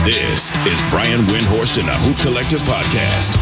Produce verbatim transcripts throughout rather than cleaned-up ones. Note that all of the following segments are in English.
This is Brian Windhorst and the Hoop Collective podcast.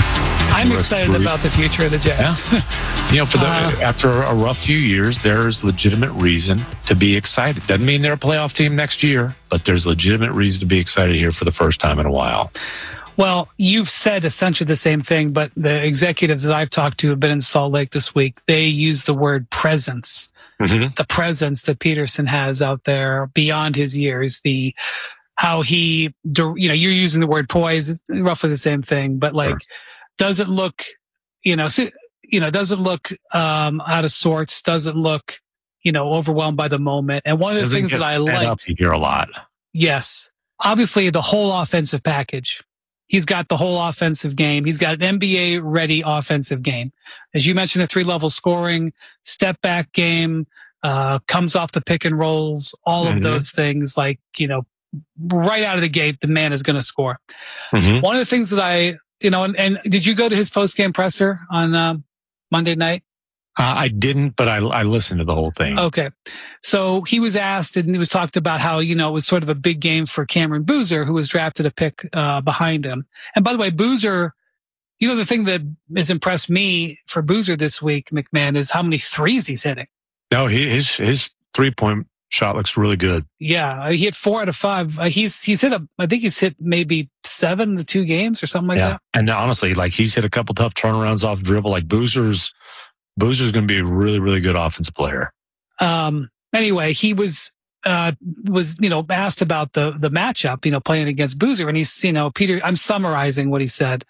I'm excited about the future of the Jazz. Yeah. You know, for the uh, after a rough few years, there's legitimate reason to be excited. Doesn't mean they're a playoff team next year, but there's legitimate reason to be excited here for the first time in a while. Well, you've said essentially the same thing, but the executives that I've talked to have been in Salt Lake this week. They use the word presence. Mm-hmm. The presence that Peterson has out there beyond his years, the how he, you know, you're using the word poise, it's roughly the same thing, but like, sure. does it look, you know, so, you know, does it look um, out of sorts? Does it look, you know, overwhelmed by the moment? And one of the Doesn't things that I liked, you hear a lot. Yes, obviously the whole offensive package. He's got the whole offensive game. He's got an N B A ready offensive game. As you mentioned, the three level scoring, step back game, uh, comes off the pick and rolls, all mm-hmm. of those things. Like, you know, right out of the gate, the man is going to score. Mm-hmm. One of the things that I, you know, and, and did you go to his post game presser on um, Monday night? Uh, I didn't, but I, I listened to the whole thing. Okay. So he was asked and it was talked about how, you know, it was sort of a big game for Cameron Boozer, who was drafted a pick uh, behind him. And by the way, Boozer, you know, the thing that has impressed me for Boozer this week, McMahon, is how many threes he's hitting. No, he, his, his three point shot looks really good. Yeah. He hit four out of five. Uh, he's, he's hit a, I think he's hit maybe seven in the two games or something like yeah. that. And honestly, like he's hit a couple tough turnarounds off dribble. Like Boozer's, Boozer's going to be a really, really good offensive player. Um, anyway, he was, uh, was, you know, asked about the, the matchup, you know, playing against Boozer. And he's, you know, Peter, I'm summarizing what he said.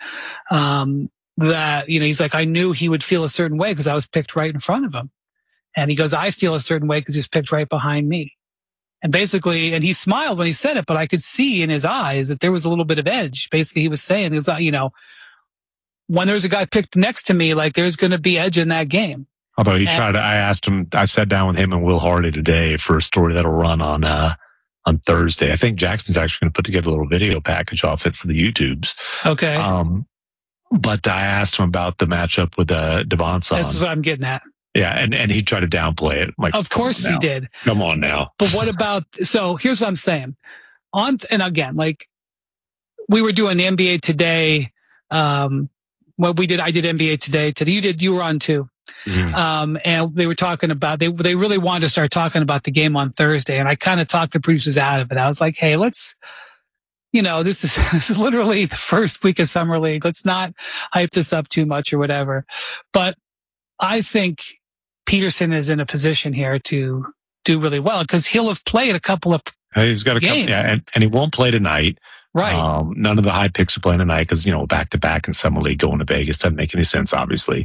Um, that, you know, he's like, I knew he would feel a certain way because I was picked right in front of him. And he goes, I feel a certain way because he was picked right behind me. And basically, and he smiled when he said it, but I could see in his eyes that there was a little bit of edge. Basically, he was saying, is you know, when there's a guy picked next to me, like there's going to be edge in that game. Although he and, tried to, I asked him, I sat down with him and Will Hardy today for a story that'll run on, uh, on Thursday. I think Jackson's actually going to put together a little video package off it for the YouTubes. Okay. Um, but I asked him about the matchup with, uh, Devonson. This is what I'm getting at. Yeah, and, and he tried to downplay it. Like, of course he did. Come on now. But what about, so here's what I'm saying. On, and again, like, we were doing the N B A Today, um, what we did, I did N B A Today. Today you did, you were on too. Mm-hmm. Um, and they were talking about, they, they really wanted to start talking about the game on Thursday. And I kind of talked the producers out of it. I was like, hey, let's, you know, this is, this is literally the first week of Summer League. Let's not hype this up too much or whatever. But I think Peterson is in a position here to do really well because he'll have played a couple of He's got a games. couple, yeah, and, and he won't play tonight. Right. Um, none of the high picks are playing tonight because, you know, back to back in Summer League going to Vegas doesn't make any sense, obviously.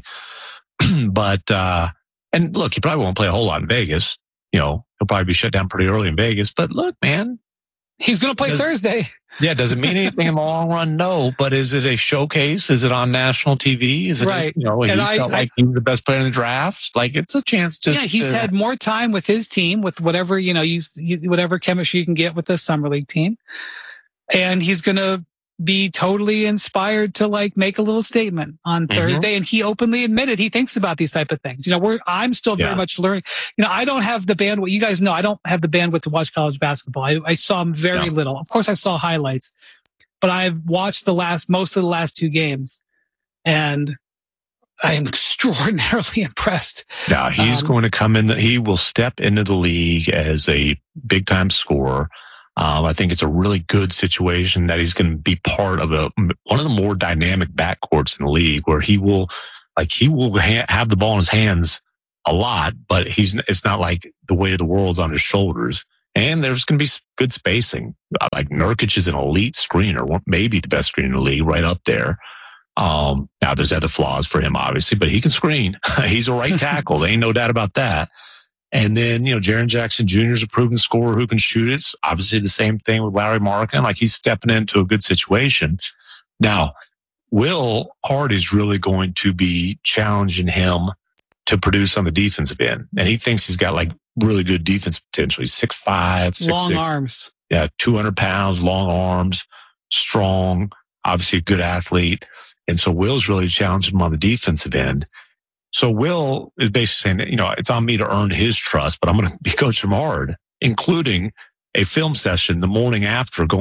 but, uh, and look, he probably won't play a whole lot in Vegas. You know, he'll probably be shut down pretty early in Vegas. But look, man. He's going to play does, Thursday. Yeah. Does it mean anything in the long run? No. But is it a showcase? Is it on national T V? Is it, right. you know, he and felt I, like he was the best player in the draft? Like, it's a chance to. Yeah, he's to, had more time with his team, with whatever, you know, you, whatever chemistry you can get with the Summer League team. And he's going to be totally inspired to like make a little statement on mm-hmm. Thursday. And he openly admitted he thinks about these type of things. You know, we're, I'm still very yeah. much learning. You know, I don't have the bandwidth. You guys know I don't have the bandwidth to watch college basketball. I, I saw him very yeah. little. Of course, I saw highlights, but I've watched the last, most of the last two games and I am extraordinarily impressed. Yeah, he's um, going to come in. The, he will step into the league as a big time scorer. Um, I think it's a really good situation that he's going to be part of a one of the more dynamic backcourts in the league, where he will, like, he will ha- have the ball in his hands a lot, but he's it's not like the weight of the world's on his shoulders. And there's going to be good spacing. Like Nurkic is an elite screener, maybe the best screener in the league, right up there. Um, now there's other flaws for him, obviously, but he can screen. He's a right tackle. There ain't no doubt about that. And then, you know, Jaren Jackson Junior is a proven scorer who can shoot it. It's obviously the same thing with Larry Markin. Like, he's stepping into a good situation. Now, Will Hardy's really going to be challenging him to produce on the defensive end. And he thinks he's got like really good defense potential. He's six five, six long six, arms. Yeah, two hundred pounds, long arms, strong, obviously a good athlete. And so Will's really challenging him on the defensive end. So Will is basically saying, you know, it's on me to earn his trust, but I'm going to be coaching him hard, including a film session the morning after going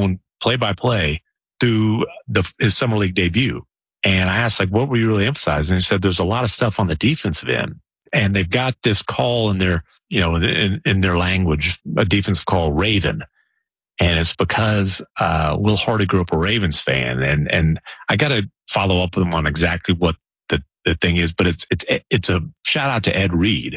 play-by-play through the, his summer league debut. And I asked, like, what were you really emphasizing? And he said, there's a lot of stuff on the defensive end. And they've got this call in their, you know, in, in their language, a defensive call, Raven. And it's because uh, Will Hardy grew up a Ravens fan. And and I got to follow up with him on exactly what the, the thing is. But it's, it's, it's a shout out to Ed Reed.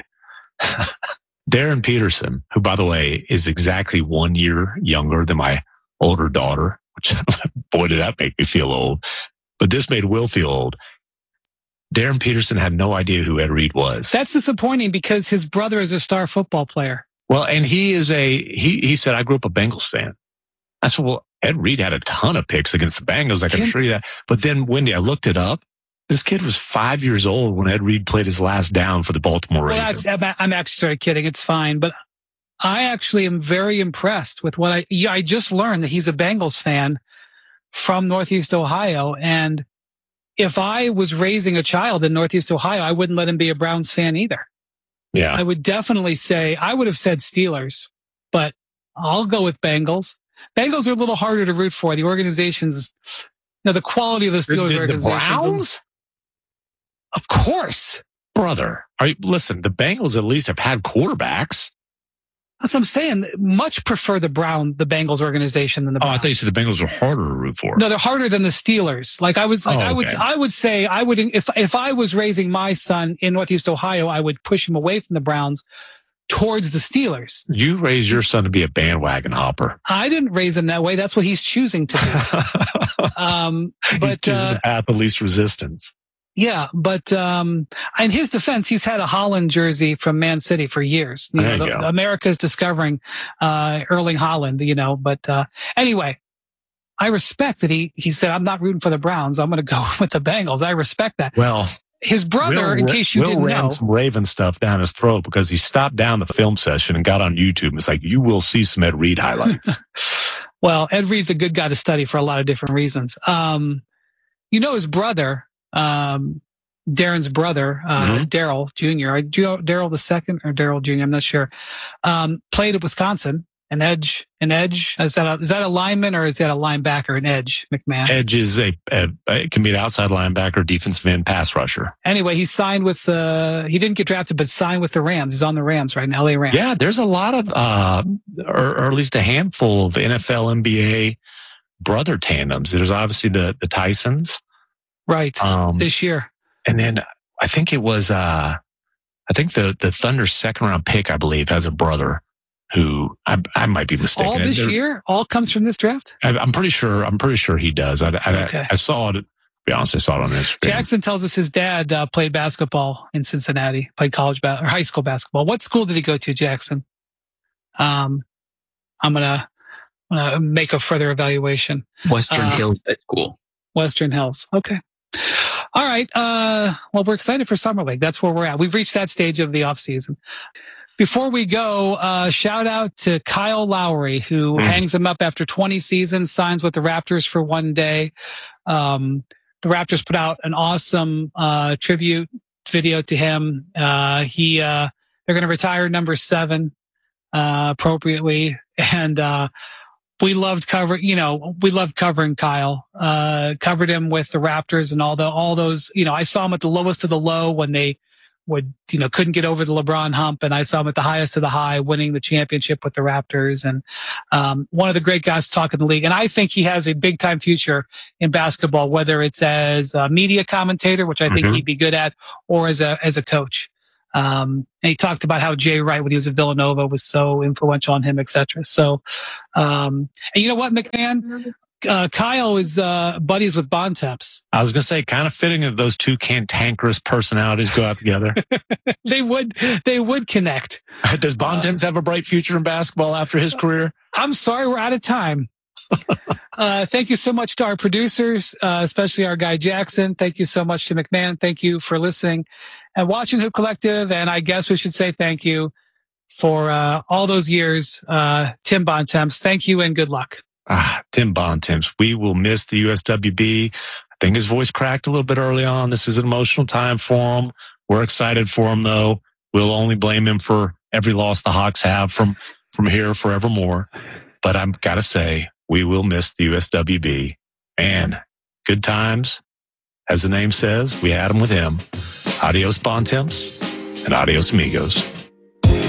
Darren Peterson, who, by the way, is exactly one year younger than my older daughter, which, boy, did that make me feel old. But this made Will feel old. Darren Peterson had no idea who Ed Reed was. That's disappointing because his brother is a star football player. Well, and he is a, he, he said, I grew up a Bengals fan. I said, well, Ed Reed had a ton of picks against the Bengals. I can assure you that. But then, Wendy, I looked it up. This kid was five years old when Ed Reed played his last down for the Baltimore Ravens. Well, I'm actually sort of kidding. It's fine. But I actually am very impressed with what I, I just learned that he's a Bengals fan from Northeast Ohio. And if I was raising a child in Northeast Ohio, I wouldn't let him be a Browns fan either. Yeah. I would definitely say, I would have said Steelers, but I'll go with Bengals. Bengals are a little harder to root for. The organizations, you know, the quality of the Steelers the, the organizations. Browns? Of course. Brother, are you, listen, the Bengals at least have had quarterbacks. That's what I'm saying. Much prefer the Brown, the Bengals organization than the Browns. Oh, I thought you said the Bengals were harder to root for. No, they're harder than the Steelers. Like I was, like oh, okay. I would, I would say, I would, if if I was raising my son in Northeast Ohio, I would push him away from the Browns towards the Steelers. You raised your son to be a bandwagon hopper. I didn't raise him that way. That's what he's choosing to do. um, but he's choosing uh, the path of least resistance. Yeah, but um, in his defense, he's had a Holland jersey from Man City for years. You there know, you the, go. America's discovering uh, Erling Haaland, you know. But uh, anyway, I respect that he he said, I'm not rooting for the Browns. I'm going to go with the Bengals. I respect that. Well, his brother, Will, in case you Will didn't ran know, some Raven stuff down his throat because he stopped down the film session and got on YouTube. It's like, you will see some Ed Reed highlights. Well, Ed Reed's a good guy to study for a lot of different reasons. Um, you know, his brother, um, Darren's brother, uh, Mm-hmm. Daryl Junior, Daryl the second or Daryl Junior, I'm not sure, um, played at Wisconsin, an edge, an edge. Is that a, is that a lineman or is that a linebacker, an edge, McMahon? Edge is a, a, it can be an outside linebacker, defensive end, pass rusher. Anyway, he signed with the, he didn't get drafted, but signed with the Rams. He's on the Rams right now, L A Rams. Yeah, there's a lot of, uh, or, or at least a handful of N F L, N B A brother tandems. There's obviously the, the Tysons. Right. Um, this year. And then I think it was, uh, I think the, the Thunder's second round pick, I believe, has a brother who I, I might be mistaken. All this They're, year? All comes from this draft? I, I'm pretty sure, I'm pretty sure he does. I, I, Okay. I saw it, to be honest, I saw it on Instagram. Jackson tells us his dad uh, played basketball in Cincinnati, played college ba- or high school basketball. What school did he go to, Jackson? Um, I'm gonna, gonna make a further evaluation. Western Uh, Hills High School. Western Hills. Okay. All right. Uh, well, we're excited for Summer League. That's where we're at. We've reached that stage of the off season. Before we go, uh, shout out to Kyle Lowry, who Mm. hangs him up after twenty seasons, signs with the Raptors for one day. Um, the Raptors put out an awesome, uh, tribute video to him. Uh, he, uh, they're going to retire number seven, uh, appropriately. And, uh, we loved covering, you know, we loved covering Kyle, uh, covered him with the Raptors and all the, all those, you know, I saw him at the lowest of the low when they would, you know, couldn't get over the LeBron hump. And I saw him at the highest of the high, winning the championship with the Raptors. And, um, one of the great guys to talk in the league. And I think he has a big time future in basketball, whether it's as a media commentator, which I think Mhm. he'd be good at, or as a, as a coach. Um, and he talked about how Jay Wright, when he was at Villanova, was so influential on him, et cetera. So, um, and you know what, McMahon? Uh, Kyle is, uh, buddies with Bontemps. I was going to say, kind of fitting that those two cantankerous personalities go out together. They would, they would connect. Does Bontemps have a bright future in basketball after his career? I'm sorry, we're out of time. uh, thank you so much to our producers, uh, especially our guy Jackson. Thank you so much to McMahon. Thank you for listening and watching Hoop Collective. And I guess we should say thank you for uh, all those years, uh, Tim Bontemps. Thank you and good luck. Ah, Tim Bontemps. We will miss the U S W B. I think his voice cracked a little bit early on. This is an emotional time for him. We're excited for him, though. We'll only blame him for every loss the Hawks have from, from here forevermore. But I've got to say, we will miss the U S W B. And good times, as the name says, we had them with him. Adios, Bontemps, and adios, amigos.